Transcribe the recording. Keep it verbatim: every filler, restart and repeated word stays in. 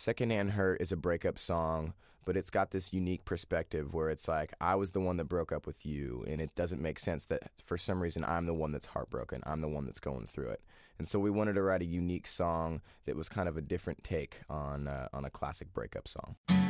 Secondhand Hurt is a breakup song, but it's got this unique perspective where it's like, I was the one that broke up with you, and it doesn't make sense that for some reason I'm the one that's heartbroken. I'm the one that's going through it. And so we wanted to write a unique song that was kind of a different take on uh, on a classic breakup song.